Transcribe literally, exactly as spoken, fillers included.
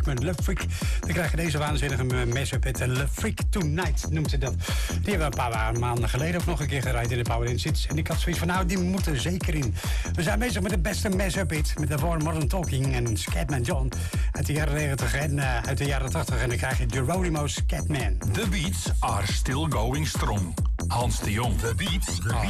met Le Freak. Dan krijg je deze waanzinnige mashup met Le Freak Tonight, noemt ze dat. Die hebben we een paar maanden geleden ook nog een keer gedraaid in de Power in Sits. En ik had zoiets van, nou, die moeten er zeker in. We zijn bezig met de beste mashup hit. Met daarvoor Modern Talking en Scatman John uit de jaren negentig en uh, uit de jaren tachtig. En dan krijg je Geronimo's Scatman. The beats are still going strong. Hans de Jong. The beats are